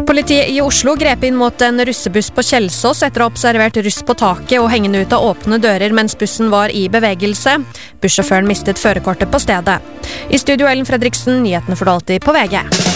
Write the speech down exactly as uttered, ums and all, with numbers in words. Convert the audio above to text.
Politiet i Oslo grep inn mot en russebuss på Kjelsås etter å ha observert russ på taket og hengende ut av åpne dører mens bussen var i bevegelse. Bussjåføren mistet førerkortet på stedet. I studio Ellen Fredriksen, nyhetene for alltid på V G.